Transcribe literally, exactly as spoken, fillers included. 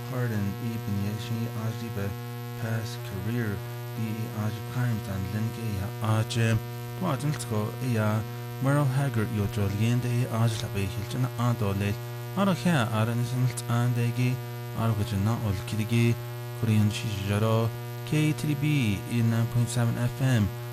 Harden even yeshi ajdi be past career the aj crimes and linge ya aj wadin sko ya Merle Haggard yo jolien de aj la be hilchen adole ara kha aran isn't andegi ara gujna ol kidigi Korean shi jaro K T B in nine point seven F M